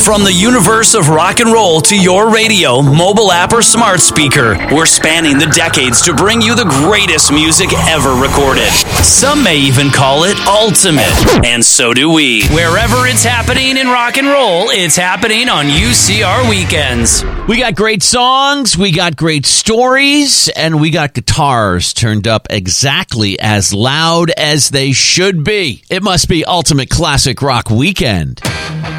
From the universe of rock and roll to your radio, mobile app, or smart speaker, we're spanning the decades to bring you the greatest music ever recorded. Some may even call it ultimate, and so do we. Wherever it's happening in rock and roll, it's happening on UCR Weekends. We got great songs, we got great stories, and we got guitars turned up exactly as loud as they should be. It must be Ultimate Classic Rock Weekend.